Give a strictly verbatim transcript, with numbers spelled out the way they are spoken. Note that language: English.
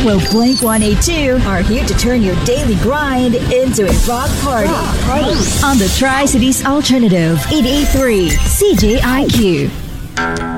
Well, Blink one eighty-two are here to turn your daily grind into a rock party. Rock party. On the Tri-Cities Alternative eight eighty-three C J I Q.